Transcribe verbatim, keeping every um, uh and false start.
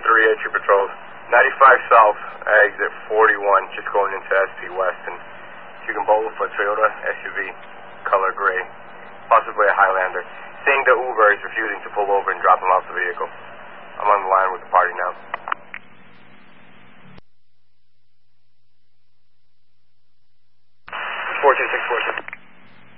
three eight, your patrols. ninety-five South, exit forty-one, just going into S P West, and you can bowl for Toyota S U V, color gray, possibly a Highlander. Seeing the Uber is refusing to pull over and drop him off the vehicle. I'm on the line with the party now.